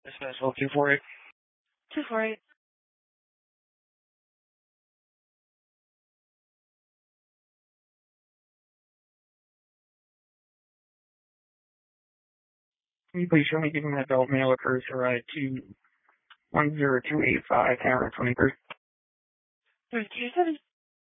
Dismissal 248. 248. Can you please show me giving an adult male a cruise to ride to 10285 Hammer 23? 3270.